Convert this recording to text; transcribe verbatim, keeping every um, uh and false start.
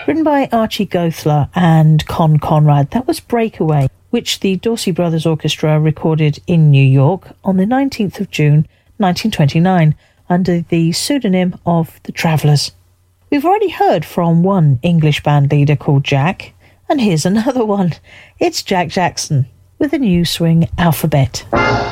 written by Archie Goethler and Con Conrad. That was Breakaway, which the Dorsey Brothers Orchestra recorded in New York on the nineteenth of June nineteen twenty-nine under the pseudonym of The Travellers. We've already heard from one English band leader called Jack, and here's another one. It's Jack Jackson with a new swing alphabet.